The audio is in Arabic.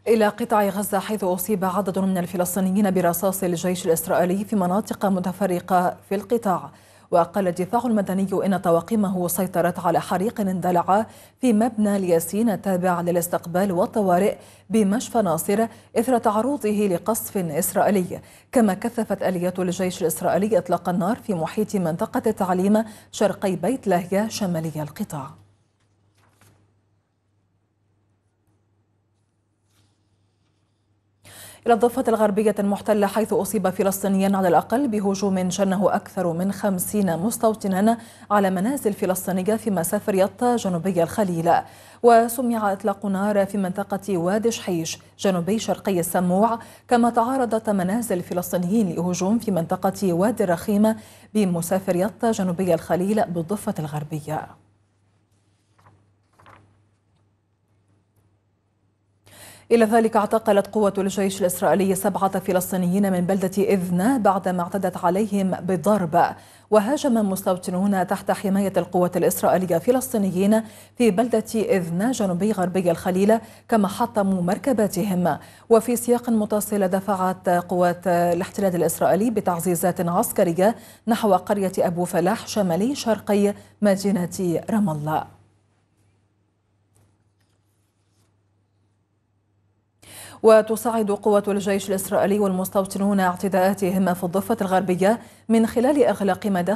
إلى قطاع غزة، حيث أصيب عدد من الفلسطينيين برصاص الجيش الإسرائيلي في مناطق متفرقة في القطاع. وقال الدفاع المدني إن طواقمه سيطرت على حريق اندلع في مبنى الياسين التابع للاستقبال والطوارئ بمشفى ناصر إثر تعرضه لقصف إسرائيلي. كما كثفت آليات الجيش الإسرائيلي إطلاق النار في محيط منطقة التعليم شرقي بيت لاهيا شمالي القطاع. إلى الضفة الغربية المحتلة، حيث أصيب فلسطينيان على الأقل بهجوم شنه أكثر من 50 مستوطنا على منازل فلسطينية في مسافر يطا جنوبي الخليل. وسمع إطلاق نار في منطقة وادي شحيش جنوبي شرقي السموع. كما تعرضت منازل فلسطينيين لهجوم في منطقة وادي الرخيم بمسافر يطا جنوبي الخليل بالضفة الغربية. إلى ذلك، اعتقلت قوة الجيش الإسرائيلي 7 فلسطينيين من بلدة إذنا بعدما اعتدت عليهم بالضرب. وهاجم مستوطنون تحت حماية القوة الإسرائيلية فلسطينيين في بلدة إذنا جنوبي غربي الخليل، كما حطموا مركباتهم. وفي سياق متصل، دفعت قوات الاحتلال الإسرائيلي بتعزيزات عسكرية نحو قرية أبو فلاح شمالي شرقي مدينة رام الله. وتساعد قوة الجيش الإسرائيلي والمستوطنون اعتداءاتهم في الضفة الغربية من خلال إغلاق مداخل